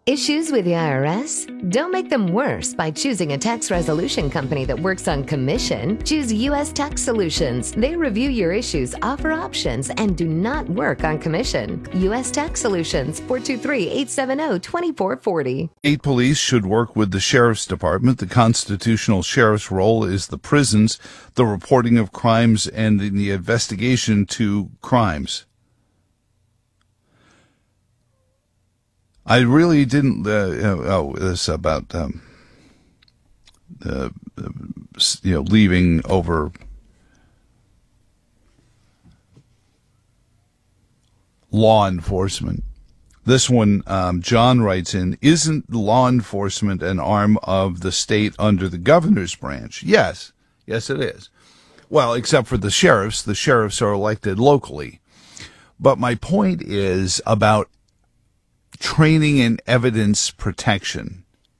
Issues with the IRS? Don't make them worse by choosing a tax resolution company that works on commission. Choose U.S. Tax Solutions. They review your issues, offer options, and do not work on commission. U.S. Tax Solutions, 423-870-2440. State police should work with the sheriff's department. The constitutional sheriff's role is the prisons, the reporting of crimes, and the investigation to crimes. I really didn't. This about leaving over law enforcement. This one, John writes in: isn't law enforcement an arm of the state under the governor's branch? Yes, it is. Well, except for the sheriffs. The sheriffs are elected locally. But my point is about training in evidence protection.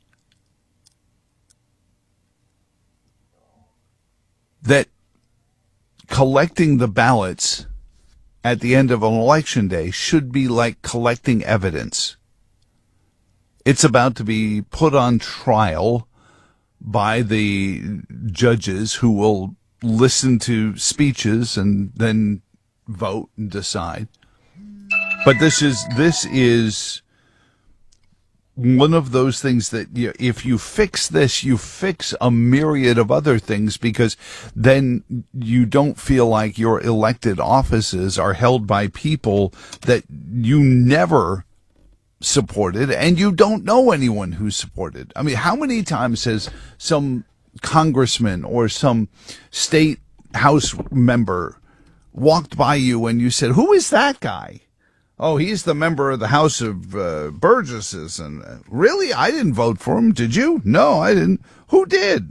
That collecting the ballots at the end of an election day should be like collecting evidence. It's about to be put on trial by the judges who will listen to speeches and then vote and decide. But this is one of those things that if you fix this, you fix a myriad of other things, because then you don't feel like your elected offices are held by people that you never supported and you don't know anyone who supported. I mean, how many times has some congressman or some state house member walked by you and you said, "Who is that guy?" "Oh, he's the member of the House of Burgesses." And really? I didn't vote for him. Did you? No, I didn't. Who did?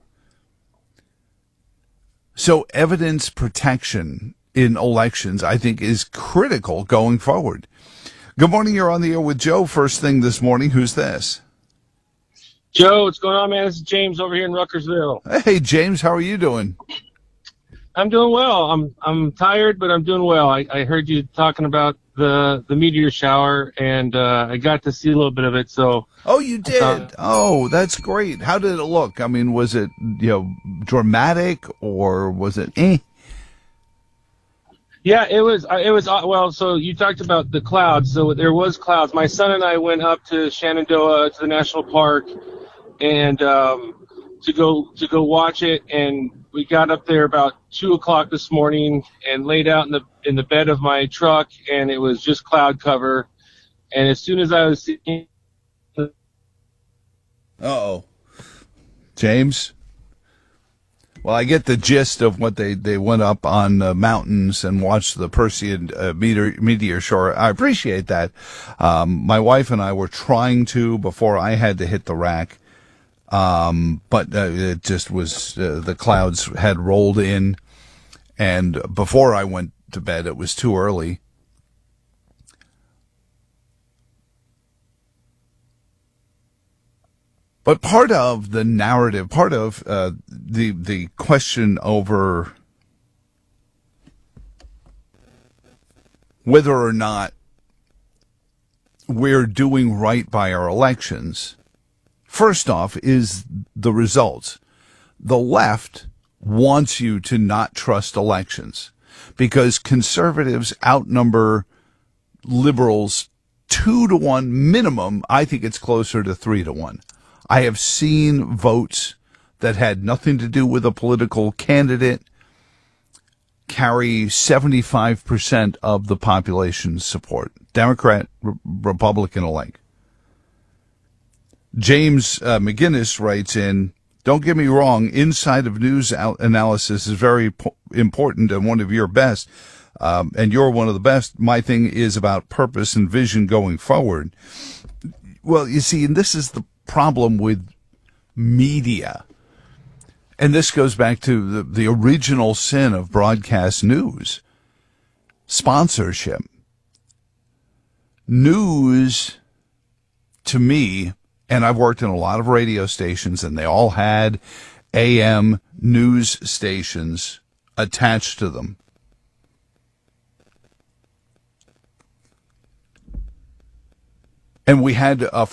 So evidence protection in elections, I think, is critical going forward. Good morning. You're on the air with Joe. First thing this morning. Who's this? Joe, what's going on, man? This is James over here in Ruckersville. Hey, James. How are you doing? I'm doing well. I'm tired, but I'm doing well. I heard you talking about the meteor shower, and I got to see a little bit of it. So. Oh, you did? Oh, that's great. How did it look? I mean, was it dramatic, or was it Yeah, it was. Well, so you talked about the clouds. So there was clouds. My son and I went up to Shenandoah to the national park, and to go watch it. And we got up there about 2:00 this morning and laid out in the bed of my truck, and it was just cloud cover. And as soon as I was seeing, James? Well, I get the gist of what they went up on mountains and watched the Perseid meteor shower. I appreciate that. My wife and I were trying to before I had to hit the rack. But it just was, the clouds had rolled in, and before I went to bed, it was too early. But part of the narrative, part of the question over whether or not we're doing right by our elections, first off, is the results. The left wants you to not trust elections because conservatives outnumber liberals 2-1 minimum. I think it's closer to 3-1. I have seen votes that had nothing to do with a political candidate carry 75% of the population's support, Democrat, Republican alike. James McGinnis writes in, "Don't get me wrong, inside of news analysis is very important and one of your best, and you're one of the best. My thing is about purpose and vision going forward." Well, you see, and this is the problem with media, and this goes back to the original sin of broadcast news: sponsorship. News, to me, and I've worked in a lot of radio stations, and they all had AM news stations attached to them. And we had a